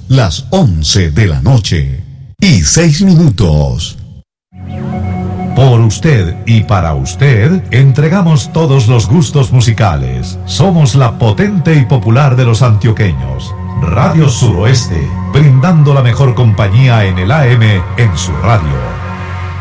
las 11 de la noche y 6 minutos. Por usted y para usted, entregamos todos los gustos musicales. Somos la potente y popular de los antioqueños. Radio Suroeste, brindando la mejor compañía en el AM en su radio.